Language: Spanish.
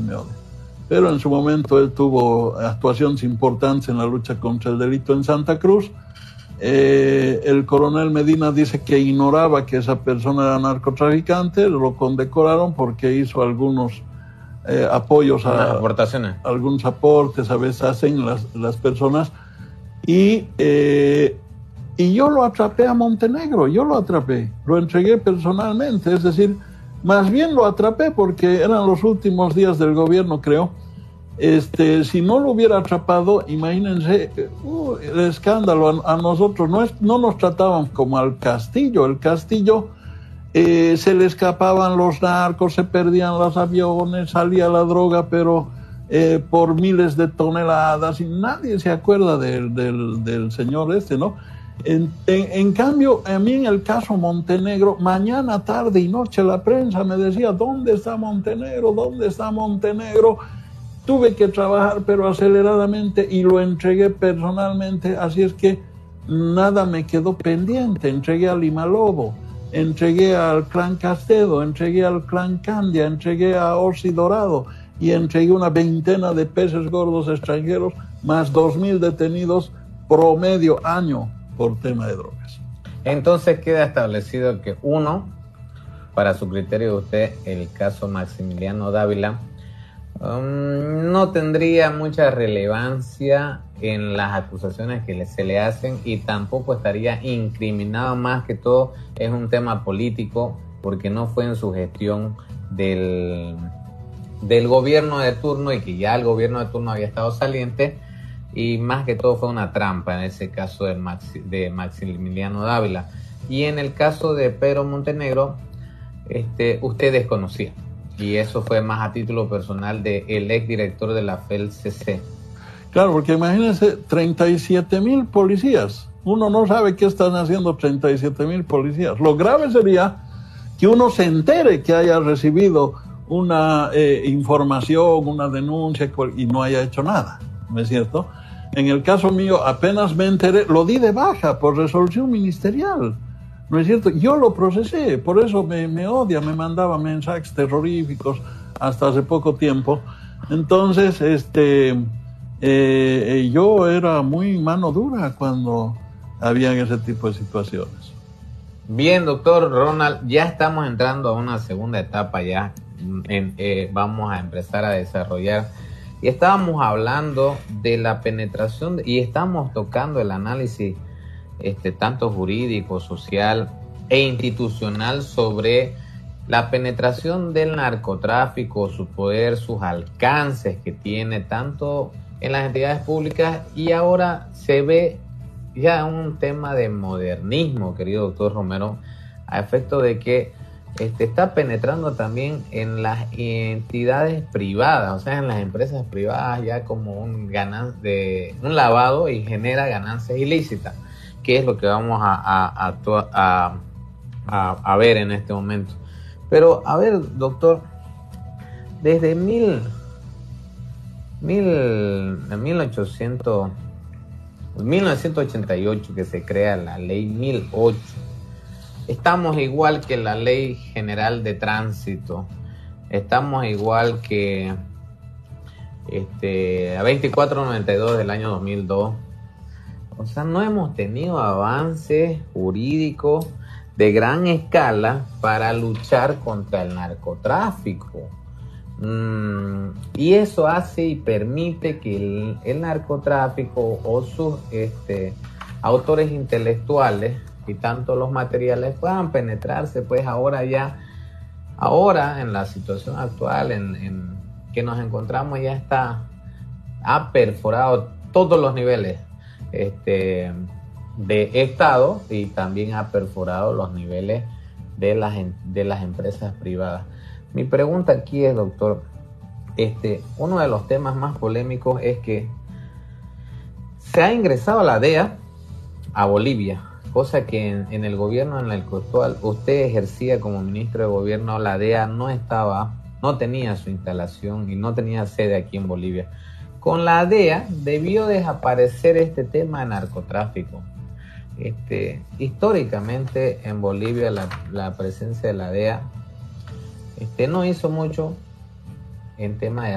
me odia. Pero en su momento él tuvo actuaciones importantes en la lucha contra el delito en Santa Cruz. El coronel Medina dice que ignoraba que esa persona era narcotraficante, lo condecoraron porque hizo algunos apoyos, aportaciones. Algunos aportes a veces hacen las personas, y yo lo atrapé a Montenegro, lo entregué personalmente, es decir, más bien lo atrapé porque eran los últimos días del gobierno, creo. Si no lo hubiera atrapado, imagínense el escándalo. A nosotros no nos trataban como al Castillo. El Castillo se le escapaban los narcos, se perdían los aviones, salía la droga, pero por miles de toneladas, y nadie se acuerda del señor ¿no? En cambio, a mí en el caso Montenegro, mañana, tarde y noche la prensa me decía, ¿dónde está Montenegro? ¿Dónde está Montenegro? Tuve que trabajar, pero aceleradamente, y lo entregué personalmente, así es que nada me quedó pendiente. Entregué a Lima Lobo, entregué al clan Castedo, entregué al clan Candia, entregué a Orsi Dorado, y entregué una veintena de peces gordos extranjeros, más 2,000 detenidos promedio año por tema de drogas. Entonces queda establecido que para su criterio de usted, el caso Maximiliano Dávila no tendría mucha relevancia en las acusaciones que se le hacen, y tampoco estaría incriminado. Más que todo es un tema político, porque no fue en su gestión del gobierno de turno, y que ya el gobierno de turno había estado saliente, y más que todo fue una trampa en ese caso de Maximiliano Dávila. Y en el caso de Pedro Montenegro, usted desconocía, y eso fue más a título personal del exdirector de la FELCC. Claro, porque imagínense, 37,000 policías. Uno no sabe qué están haciendo 37,000 policías. Lo grave sería que uno se entere que haya recibido una información, una denuncia, y no haya hecho nada, ¿no es cierto? En el caso mío, apenas me enteré, lo di de baja por resolución ministerial, ¿no es cierto? Yo lo procesé, por eso me odia, me mandaba mensajes terroríficos hasta hace poco tiempo. Entonces, yo era muy mano dura cuando había ese tipo de situaciones. Bien, doctor Ronald, ya estamos entrando a una segunda etapa ya. Vamos a empezar a desarrollar, y estábamos hablando de la penetración y estamos tocando el análisis tanto jurídico, social e institucional sobre la penetración del narcotráfico, su poder, sus alcances que tiene tanto en las entidades públicas, y ahora se ve ya un tema de modernismo, querido doctor Romero, a efecto de que está penetrando también en las entidades privadas, o sea, en las empresas privadas, ya como un lavado, y genera ganancias ilícitas, que es lo que vamos a ver en este momento. Pero, a ver, doctor, desde 1988 que se crea la ley 1008, estamos igual que la Ley General de Tránsito, estamos igual que a 2492 del año 2002. O sea, no hemos tenido avances jurídicos de gran escala para luchar contra el narcotráfico. Y eso hace y permite que el narcotráfico o sus autores intelectuales y tanto los materiales puedan penetrarse, pues ahora en la situación actual en que nos encontramos, ha perforado todos los niveles de Estado, y también ha perforado los niveles de las empresas privadas. Mi pregunta aquí es, doctor, uno de los temas más polémicos es que se ha ingresado a la DEA a Bolivia, cosa que en el gobierno en el cual usted ejercía como ministro de gobierno, la DEA no tenía su instalación y no tenía sede aquí en Bolivia. Con la DEA debió desaparecer este tema de narcotráfico. Históricamente en Bolivia la presencia de la DEA no hizo mucho en tema de